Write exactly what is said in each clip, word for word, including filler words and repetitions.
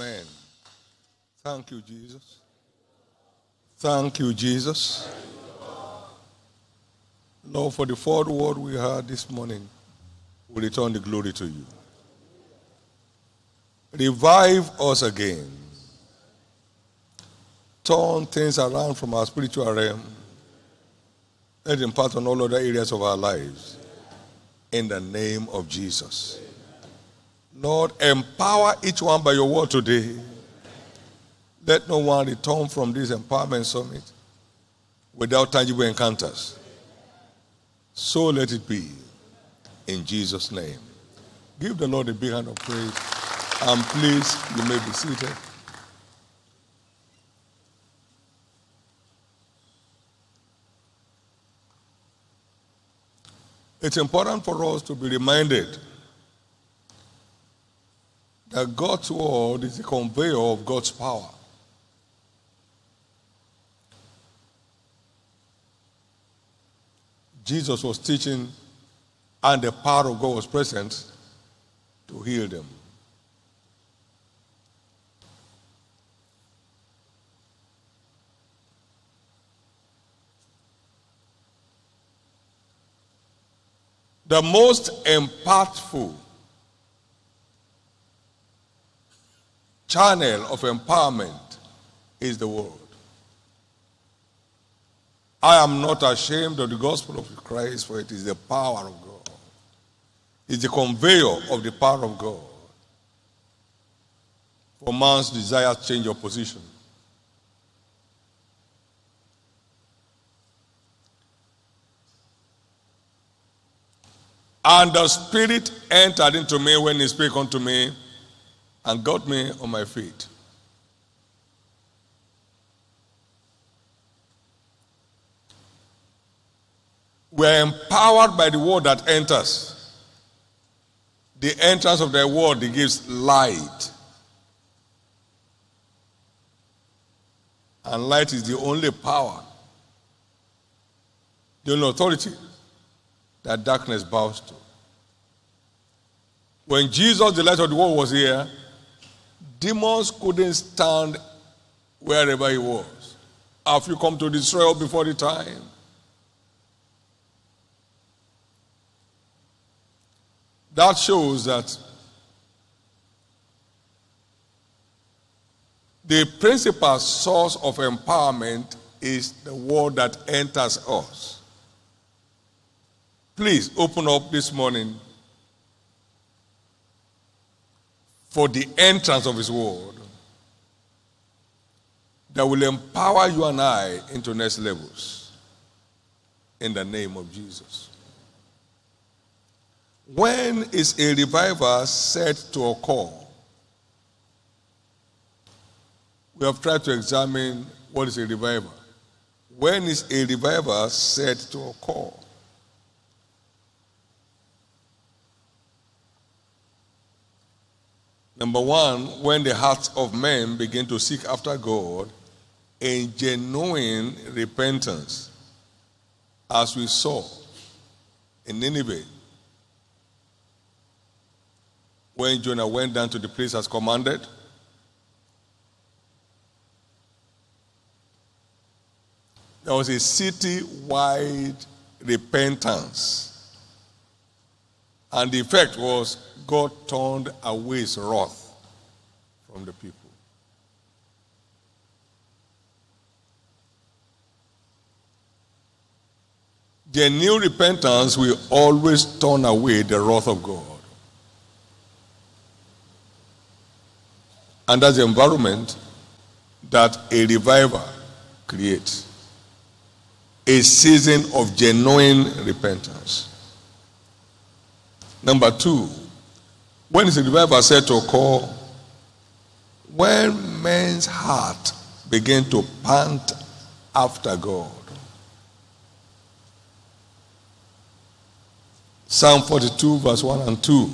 Amen. Thank you, Jesus. Thank you, Jesus. Lord, for the fourth word we heard this morning, we return the glory to you. Revive us again. Turn things around from our spiritual realm. Let it impart on all other areas of our lives. In the name of Jesus. Lord, empower each one by your word today. Let no one return from this empowerment summit without tangible encounters. So let it be. In Jesus' name. Give the Lord a big hand of praise. And please, you may be seated. It's important for us to be reminded that God's word is the conveyor of God's power. Jesus was teaching, and the power of God was present to heal them. The most impactful channel of empowerment is the word. I am not ashamed of the gospel of Christ, for it is the power of God. It's the conveyor of the power of God. For man's desire to change your position. And the Spirit entered into me when he spake unto me and got me on my feet. We are empowered by the word that enters. The entrance of the word, it gives light. And light is the only power, the only authority that darkness bows to. When Jesus, the light of the world, was here, demons couldn't stand wherever he was. Have you come to destroy us before the time? That shows that the principal source of empowerment is the word that enters us. Please open up this morning for the entrance of his word that will empower you and I into next levels. In the name of Jesus. When is a revival set to occur? We have tried to examine what is a revival. When is a revival set to occur? Number one, when the hearts of men begin to seek after God in genuine repentance, as we saw in Nineveh, when Jonah went down to the place as commanded. There was a city-wide repentance. And the effect was God turned away his wrath from the people. Genuine repentance will always turn away the wrath of God. And that's the environment that a revival creates. A season of genuine repentance. Number two, when is a revival set to occur? When men's heart begin to pant after God. Psalm forty-two, verse one and two.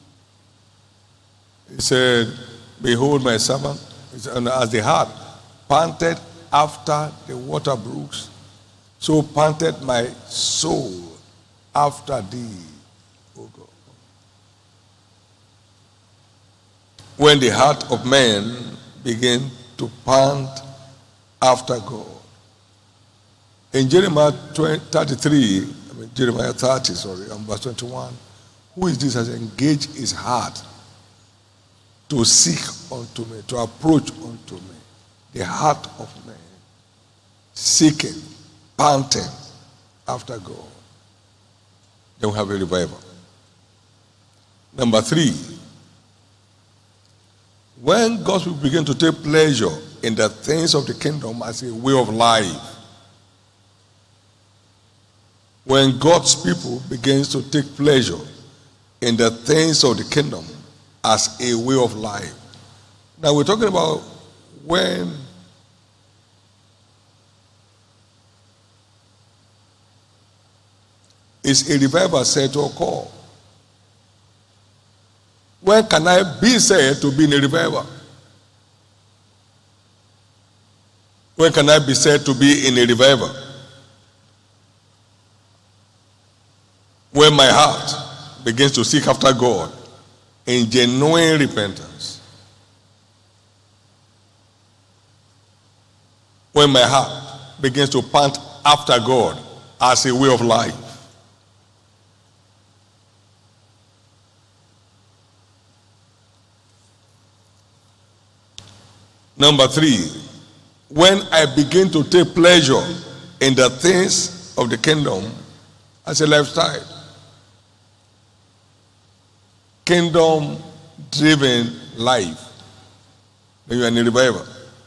He said, behold my servant, as the hart panted after the water brooks, so panted my soul after thee, O God. when the heart of man begins to pant after God. In Jeremiah thirty-three, I mean Jeremiah thirty, sorry, and verse twenty-one, who is this has engaged his heart to seek unto me, to approach unto me? The heart of man, seeking, panting after God. Then we have a revival. Number three, when God's people begin to take pleasure in the things of the kingdom as a way of life, when God's people begins to take pleasure in the things of the kingdom as a way of life. Now we're talking about when is a revival said to occur? When can I be said to be in a revival? When can I be said to be in a revival? When my heart begins to seek after God in genuine repentance. When my heart begins to pant after God as a way of life. Number three, when I begin to take pleasure in the things of the kingdom as a lifestyle. Kingdom-driven life. Then you are in a revival.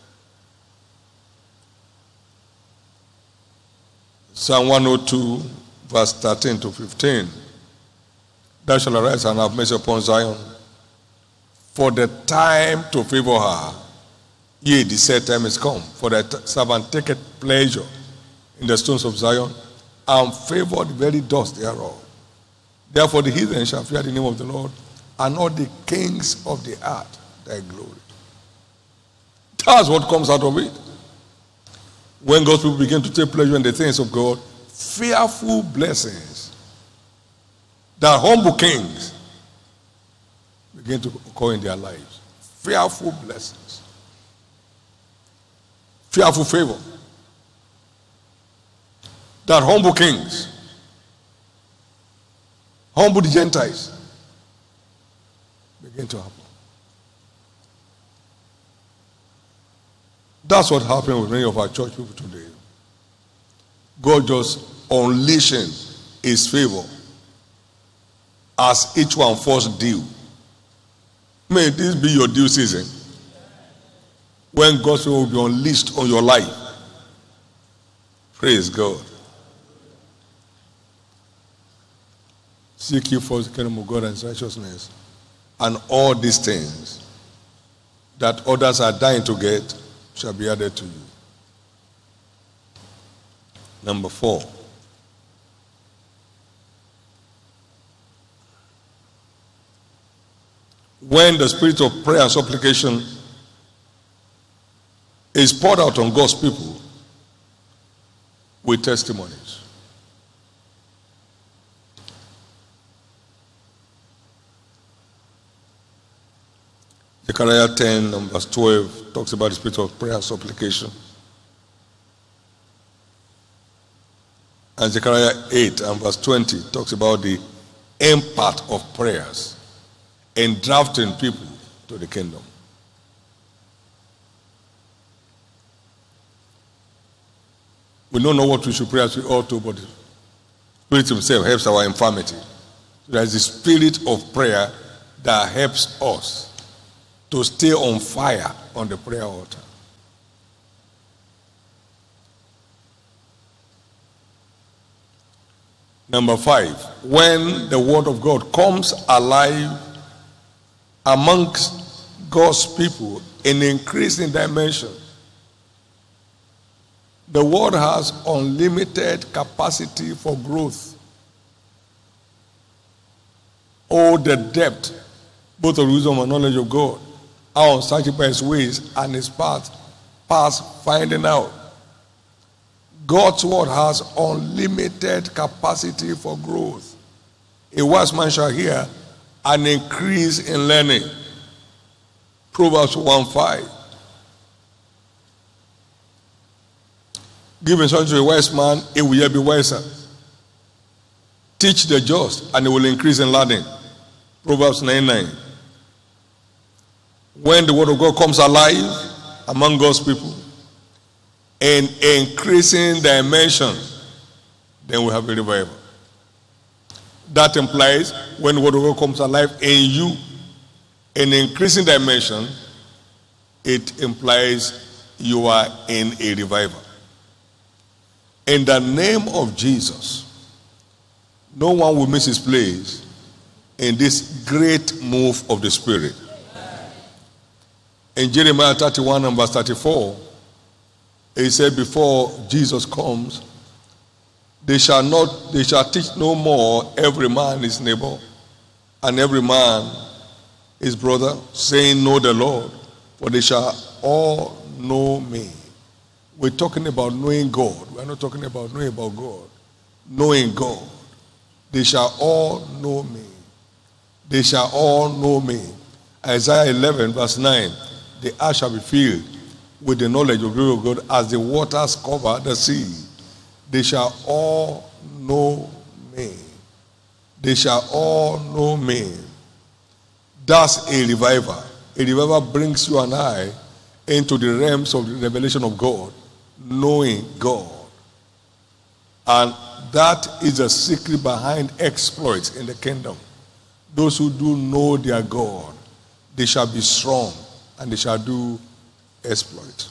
Psalm one oh two, verse thirteen to fifteen. Thou shalt arise and have mercy upon Zion, for the time to favor her. Yea, the set time is come, for the servant taketh pleasure in the stones of Zion, and favor the very dust thereof. Therefore the heathen shall fear the name of the Lord, and all the kings of the earth thy glory. That's what comes out of it. When God's people begin to take pleasure in the things of God, fearful blessings that humble kings begin to occur in their lives. Fearful blessings. Fearful favor. That humble kings, humble the Gentiles, begin to happen. That's what happened with many of our church people today. God just unleashing his favor as each one first due. May this be your due season, when God's favor will be unleashed on your life. Praise God. Seek ye first the kingdom of God and his righteousness, and all these things that others are dying to get shall be added to you. Number four. When the spirit of prayer and supplication is poured out on God's people with testimonies. Zechariah ten and verse twelve talks about the spirit of prayer and supplication. And Zechariah eight and verse twenty talks about the impart of prayers in drafting people to the kingdom. We don't know what we should pray as we ought to, but the Spirit himself helps our infirmity. There is the spirit of prayer that helps us to stay on fire on the prayer altar. Number five, when the word of God comes alive amongst God's people in increasing dimension, the word has unlimited capacity for growth. Oh, the depth, both of wisdom and knowledge of God, how unsearchable his ways and his path, past finding out. God's word has unlimited capacity for growth. A wise man shall hear an increase in learning. Proverbs one five. Give instruction to a wise man, he will yet be wiser. Teach the just, and it will increase in learning. Proverbs nine nine. When the word of God comes alive among God's people in increasing dimension, then we have a revival. That implies when the word of God comes alive in you in increasing dimension, it implies you are in a revival. In the name of Jesus, no one will miss his place in this great move of the Spirit. In Jeremiah thirty-one and verse thirty-four, it said, before Jesus comes, they shall not, they shall teach no more every man his neighbor, and every man his brother, saying, know the Lord, for they shall all know me. We're talking about knowing God. We're not talking about knowing about God. Knowing God. They shall all know me. They shall all know me. Isaiah eleven verse nine. The earth shall be filled with the knowledge of the glory of God as the waters cover the sea. They shall all know me. They shall all know me. That's a revival. A revival brings you and I into the realms of the revelation of God, knowing God. And that is the secret behind exploits in the kingdom. Those who do know their God, they shall be strong and they shall do exploits.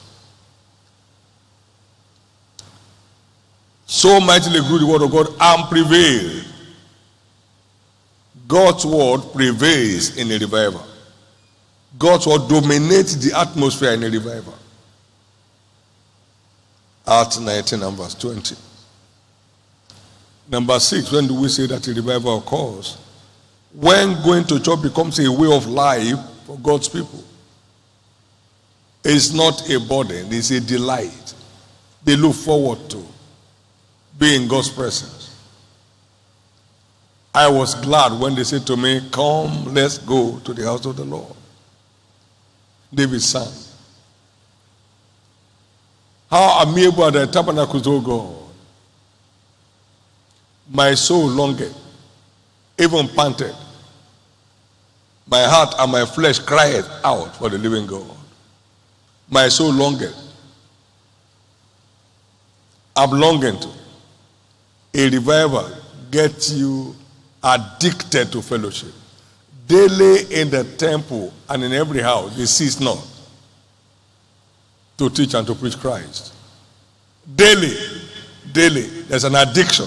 So mightily grew the word of God and prevailed. God's word prevails in a revival. God's word dominates the atmosphere in a revival. Acts nineteen and verse twenty. Number six, when do we say that a revival occurs? When going to church becomes a way of life for God's people. It's not a burden, it's a delight. They look forward to being in God's presence. I was glad when they said to me, come, let's go to the house of the Lord. David sang, how amiable are the tabernacles, O God. My soul longed, even panted. My heart and my flesh cried out for the living God. My soul longed. I'm longing to. A revival gets you addicted to fellowship. Daily in the temple and in every house, they cease not to teach and to preach Christ. Daily, daily, there's an addiction.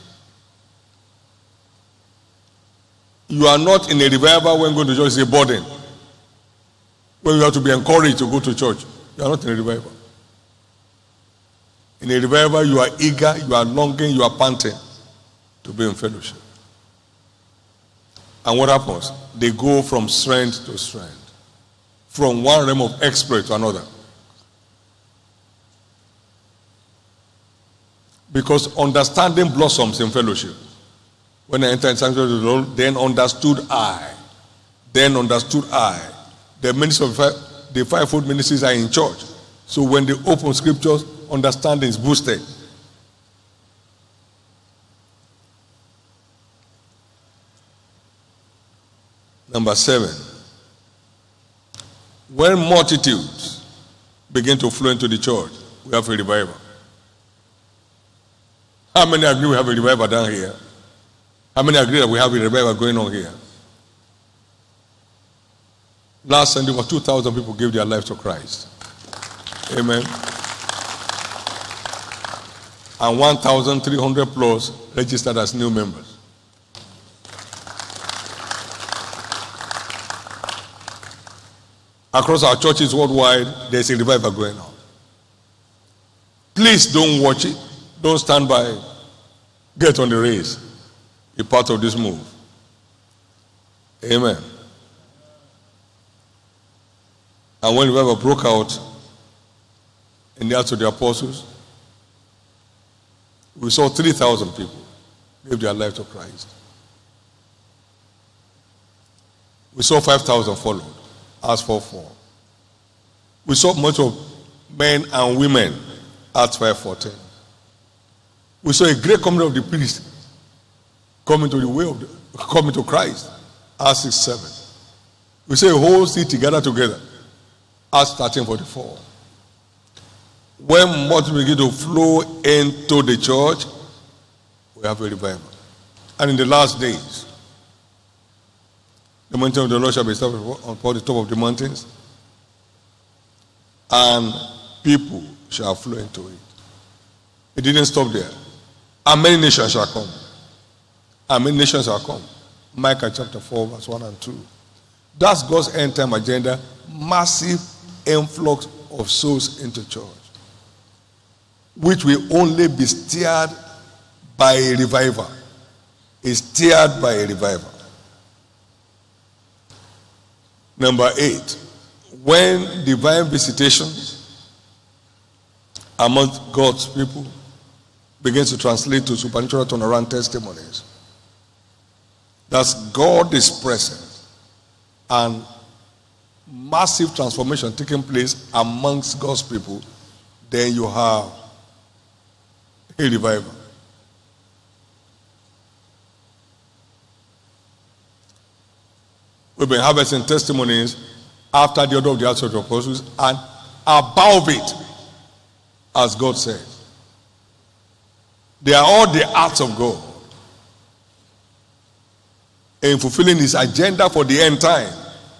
You are not in a revival when going to church is a burden. When you have to be encouraged to go to church, you are not in a revival. In a revival, you are eager, you are longing, you are panting to be in fellowship. And what happens? They go from strength to strength, from one realm of exploit to another. Because understanding blossoms in fellowship. When I entered in sanctuary of the Lord, then understood I. Then understood I. The ministry of five, the fivefold ministries are in church. So when they open scriptures, understanding is boosted. Number seven. When multitudes begin to flow into the church, we have a revival. How many agree we have a revival down here? How many agree that we have a revival going on here? Last Sunday, over two thousand people gave their lives to Christ. Amen. And one thousand three hundred plus registered as new members. Across our churches worldwide, there's a revival going on. Please don't watch it. Don't stand by. Get on the race. Be part of this move. Amen. And when revival broke out in the Acts of the Apostles, we saw three thousand people give their life to Christ. We saw five thousand followed. Acts four four. We saw much of men and women, Acts five fourteen. We saw a great company of the priests coming to the way of the, coming to Christ, Acts six seven. We saw a whole city gathered together, Acts thirteen forty-four. When much begin to flow into the church, we have a revival. And in the last days, the mountain of the Lord shall be established upon the top of the mountains, and people shall flow into it. It didn't stop there. And many nations shall come. And many nations shall come. Micah chapter four, verse one and two. That's God's end time agenda. Massive influx of souls into church, which will only be steered by a revival. Is steered by a revival. Number eight, when divine visitation among God's people begins to translate to supernatural turnaround testimonies, that's God is present and massive transformation taking place amongst God's people, then you have a revival. We've been harvesting testimonies after the order of the Acts of the Apostles and above it, as God said. They are all the acts of God in fulfilling His agenda for the end time.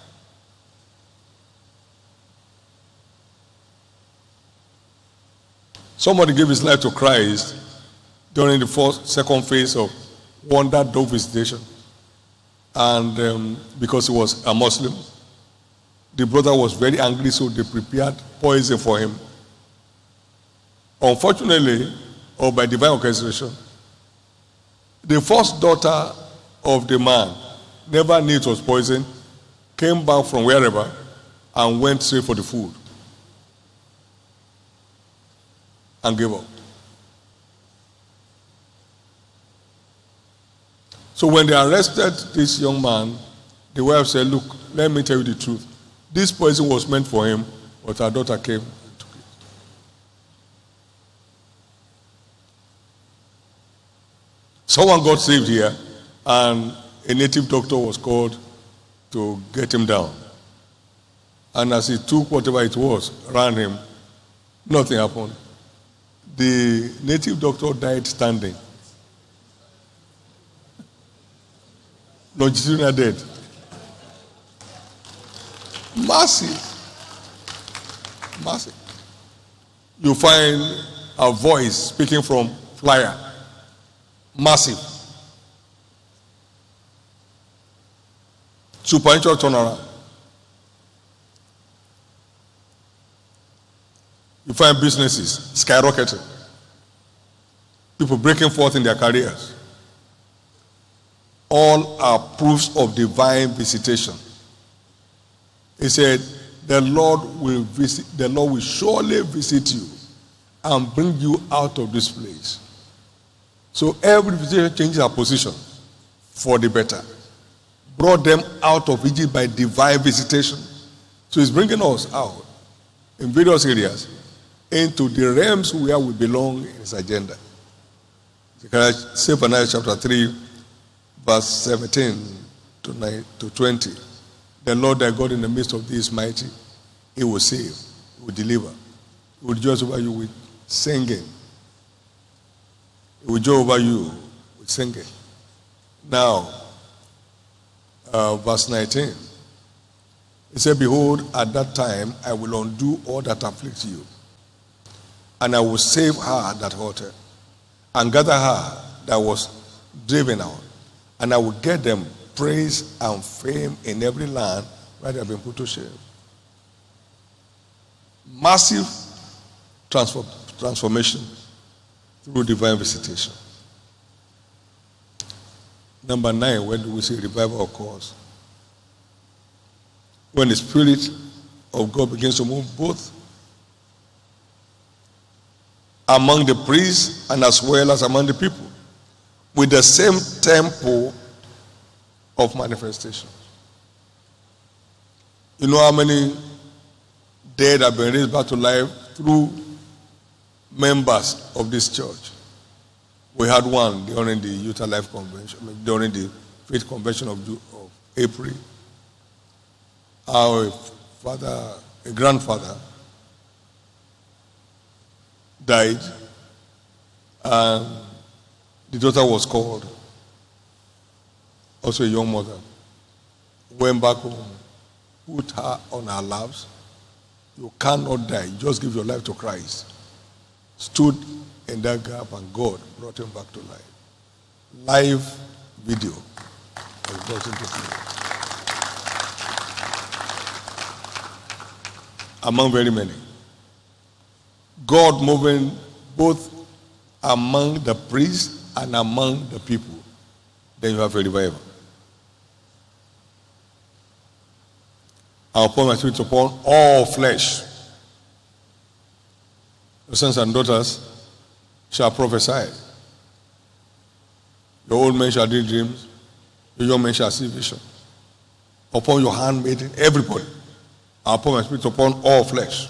Somebody gave his life to Christ during the first, second phase of Wonder Dove visitation. And um, because he was a Muslim, the brother was very angry, so they prepared poison for him. Unfortunately, or by divine orchestration, the first daughter of the man never knew it was poison, came back from wherever, and went straight for the food. And gave up. So when they arrested this young man, the wife said, look, let me tell you the truth. This poison was meant for him, but our daughter came and took it. Someone got saved here, and a native doctor was called to get him down. And as he took whatever it was around him, nothing happened. The native doctor died standing. Longitudinal death. Massive. Massive. You find a voice speaking from flyer. Massive. Supernatural turnaround. You find businesses skyrocketing. People breaking forth in their careers. All are proofs of divine visitation. He said, the Lord will visit, the Lord will surely visit you and bring you out of this place. So every visitation changes our position for the better. Brought them out of Egypt by divine visitation. So he's bringing us out in various areas into the realms where we belong in his agenda. Zephaniah chapter three, verse seventeen to twenty. The Lord thy God in the midst of thee is mighty. He will save. He will deliver. He will rejoice over you with singing. He will joy over you with singing. Now, uh, verse nineteen. He said, behold, at that time I will undo all that afflicts you, and I will save her that halted, and gather her that was driven out, and I will get them praise and fame in every land where they have been put to shame. Massive transform, transformation through divine visitation. Number nine, when do we see revival occurs? When the Spirit of God begins to move both among the priests and as well as among the people, with the same tempo of manifestation. You know how many dead have been raised back to life through members of this church. We had one during the Utah Life Convention, during the Faith Convention of, of April. Our father, a grandfather, died, and the daughter was called, also a young mother, went back home, put her on her laps. You cannot die, you just give your life to Christ. Stood in that gap, and God brought him back to life. Live video was brought into play. Among very many. God moving both among the priests and among the people. Then you have a revival. I'll pour my spirit upon all flesh. Your sons and daughters shall prophesy. Your old men shall dream dreams. Your young men shall see vision. Upon your handmaiden, everybody. I'll pour my spirit upon all flesh.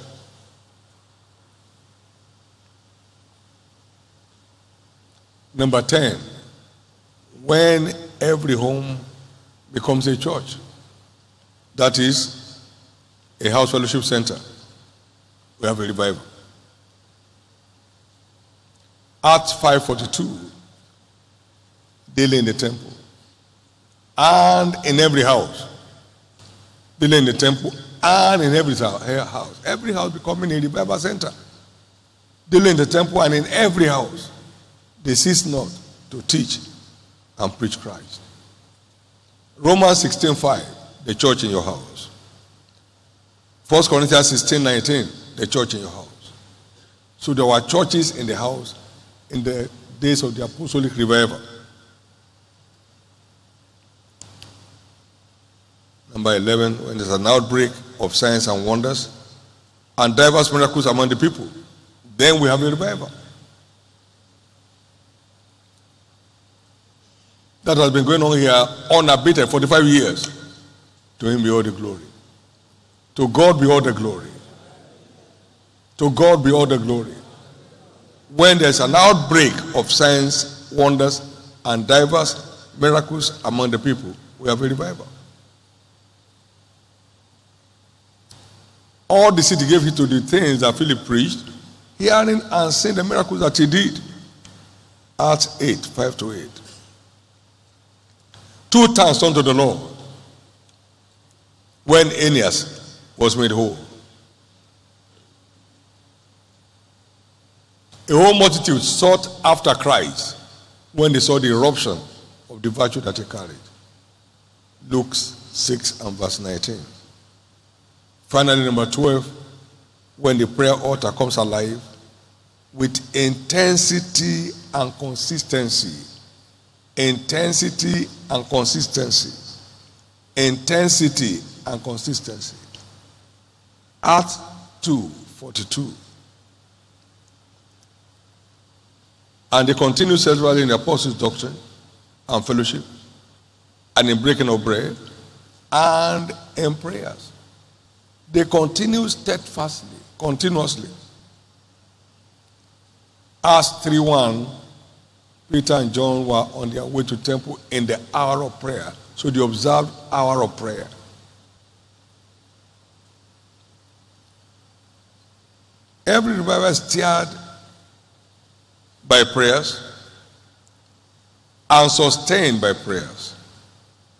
Number ten, when every home becomes a church, that is a house fellowship center, we have a revival. Acts five forty-two, daily in the temple, and in every house, daily in the temple, and in every house, every house becoming a revival center, daily in the temple and in every house. They cease not to teach and preach Christ. Romans sixteen five, the church in your house. First Corinthians sixteen nineteen, the church in your house. So there were churches in the house in the days of the apostolic revival. Number eleven, when there's an outbreak of signs and wonders and diverse miracles among the people, then we have a revival. That has been going on here unabated for forty-five years. To him be all the glory. To God be all the glory. To God be all the glory. When there's an outbreak of signs, wonders, and diverse miracles among the people, we have a revival. All the city gave heed to the things that Philip preached, hearing and seeing the miracles that he did. Acts eight, five to eight. Two thanks unto the Lord when Aeneas was made whole. A whole multitude sought after Christ when they saw the eruption of the virtue that he carried. Luke six and verse nineteen. Finally, number twelve, when the prayer altar comes alive with intensity and consistency. Intensity and consistency. Intensity and consistency. Acts two forty-two. And they continue severally in the apostles' doctrine and fellowship, and in breaking of bread, and in prayers. They continue steadfastly, continuously. Acts three one, Peter and John were on their way to the temple in the hour of prayer. So they observed hour of prayer. Every revival is steered by prayers and sustained by prayers.